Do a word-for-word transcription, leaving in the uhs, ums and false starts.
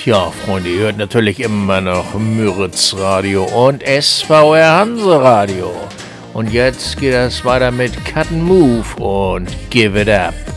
Ja, Freunde, ihr hört natürlich immer noch Müritz Radio und S V R Hanse Radio. Und jetzt geht es weiter mit Cut and Move und Give It Up.